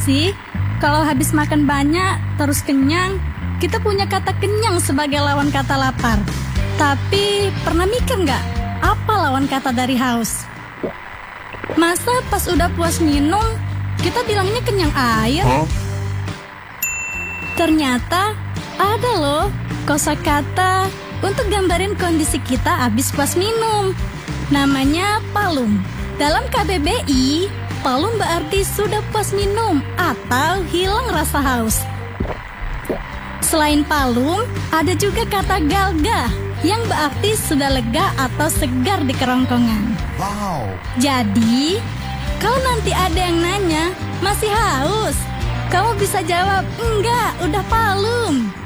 sih, kalau habis makan banyak terus kenyang, kita punya kata kenyang sebagai lawan kata lapar. Tapi pernah mikir nggak, apa lawan kata dari haus? Masa pas udah puas minum, kita bilangnya kenyang air? Ternyata ada loh kosakata untuk gambarin kondisi kita habis puas minum. Namanya palum. Dalam KBBI, palum berarti sudah puas minum atau hilang rasa haus. Selain palum, ada juga kata galga yang berarti sudah lega atau segar di kerongkongan. Wow. Jadi, kalau nanti ada yang nanya, masih haus? Kamu bisa jawab, enggak, udah palum.